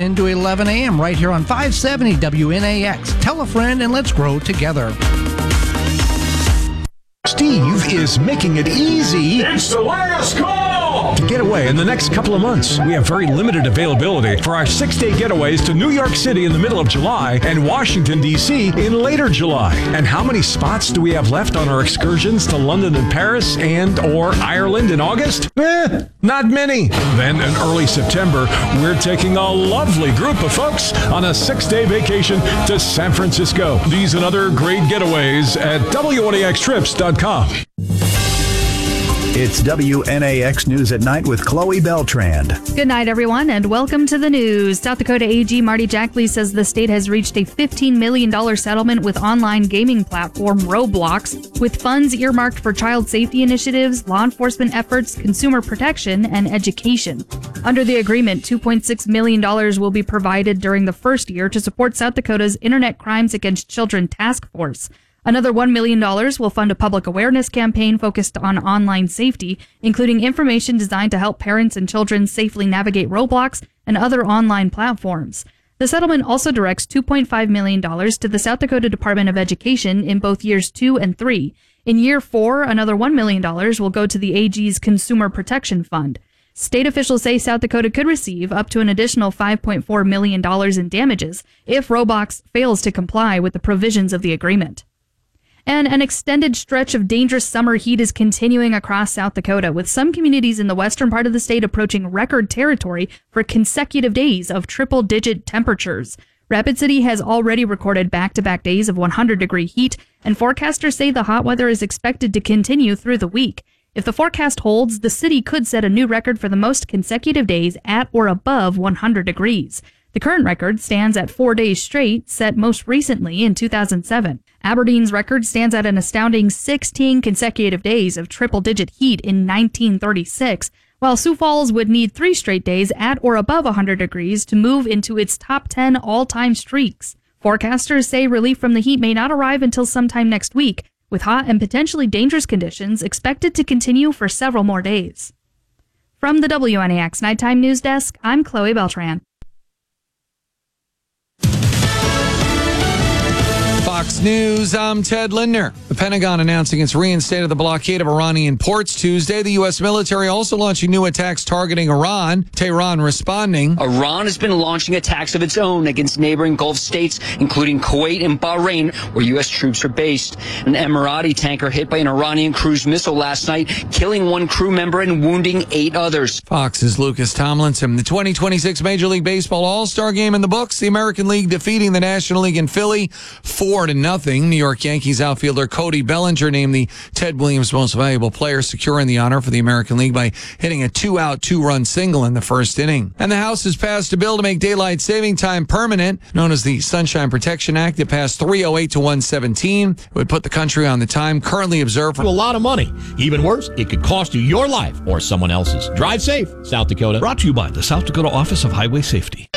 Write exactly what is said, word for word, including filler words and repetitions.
ten to eleven a.m. right here on five seventy W N A X. Tell a friend and let's grow together. Steve is making it easy. It's the last call to get away in the next couple of months. We have very limited availability for our six-day getaways to New York City in the middle of July and Washington, D C in later July. And how many spots do we have left on our excursions to London and Paris and or Ireland in August? Eh, not many. Then in early September, we're taking a lovely group of folks on a six-day vacation to San Francisco. These and other great getaways at W N A X trips dot com. It's W N A X News at Night with Chloe Beltran. Good night, everyone, and welcome to the news. South Dakota A G Marty Jackley says the state has reached a fifteen million dollars settlement with online gaming platform Roblox, with funds earmarked for child safety initiatives, law enforcement efforts, consumer protection, and education. Under the agreement, two point six million dollars will be provided during the first year to support South Dakota's Internet Crimes Against Children Task Force. Another one million dollars will fund a public awareness campaign focused on online safety, including information designed to help parents and children safely navigate Roblox and other online platforms. The settlement also directs two point five million dollars to the South Dakota Department of Education in both years two and three. In year four, another one million dollars will go to the A G's Consumer Protection Fund. State officials say South Dakota could receive up to an additional five point four million dollars in damages if Roblox fails to comply with the provisions of the agreement. And an extended stretch of dangerous summer heat is continuing across South Dakota, with some communities in the western part of the state approaching record territory for consecutive days of triple-digit temperatures. Rapid City has already recorded back-to-back days of one hundred degree heat, and forecasters say the hot weather is expected to continue through the week. If the forecast holds, the city could set a new record for the most consecutive days at or above one hundred degrees. The current record stands at four days straight, set most recently in two thousand seven. Aberdeen's record stands at an astounding sixteen consecutive days of triple-digit heat in nineteen thirty-six, while Sioux Falls would need three straight days at or above one hundred degrees to move into its top ten all-time streaks. Forecasters say relief from the heat may not arrive until sometime next week, with hot and potentially dangerous conditions expected to continue for several more days. From the W N A X Nighttime News Desk, I'm Chloe Beltran. Fox News, I'm Ted Lindner. The Pentagon announcing it's reinstated the blockade of Iranian ports Tuesday. The U S military also launching new attacks targeting Iran. Tehran responding. Iran has been launching attacks of its own against neighboring Gulf states, including Kuwait and Bahrain, where U S troops are based. An Emirati tanker hit by an Iranian cruise missile last night, killing one crew member and wounding eight others. Fox's Lucas Tomlinson. The twenty twenty-six Major League Baseball All-Star Game in the books. The American League defeating the National League in Philly four to nothing. New York Yankees outfielder Cody Bellinger named the Ted Williams Most Valuable Player, securing the honor for the American League by hitting a two-out, two-run single in the first inning. And the House has passed a bill to make daylight saving time permanent, known as the Sunshine Protection Act. It passed three oh eight to one seventeen. It would put the country on the time currently observed for a lot of money. Even worse, it could cost you your life or someone else's. Drive safe, South Dakota. Brought to you by the South Dakota Office of Highway Safety.